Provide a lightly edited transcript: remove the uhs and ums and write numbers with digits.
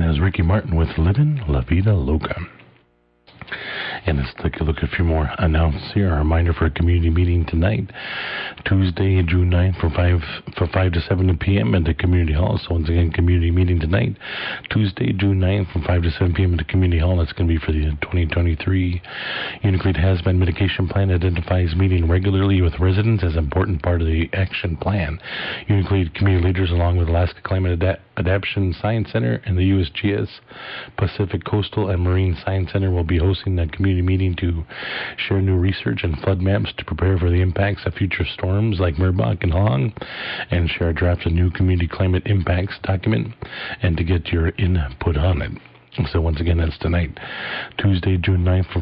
is Ricky Martin with Livin' La Vida Loca. And let's take a look at a few more announcements here. A reminder for a community meeting tonight, Tuesday, June 9th from 5 to 7 p.m. at the Community Hall. So once again, community meeting tonight, Tuesday, June 9th from 5 to 7 p.m. at the Community Hall. That's going to be for the 2023 Uniclete Hazmat Mitigation Plan. Identifies meeting regularly with residents as an important part of the action plan. Uniclete community leaders, along with Alaska Climate Adaptation Science Center and the USGS Pacific Coastal and Marine Science Center, will be hosting that community meeting to share new research and flood maps to prepare for the impacts of future storms like Merbok and Hong, and share a draft of new community climate impacts document and to get your input on it. So once again, that's tonight, Tuesday, June 9th from